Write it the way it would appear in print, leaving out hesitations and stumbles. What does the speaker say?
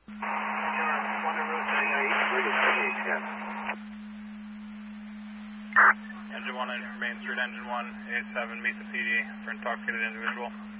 Engine 1 Main Street, Engine 1, 87, meet the PD for intoxicated individual.